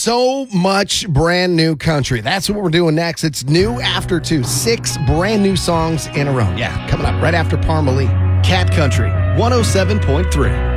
So much brand new country. That's what we're doing next. It's New After 2. 6 brand new songs in a row. Yeah, coming up right after Parmalee. Cat Country 107.3.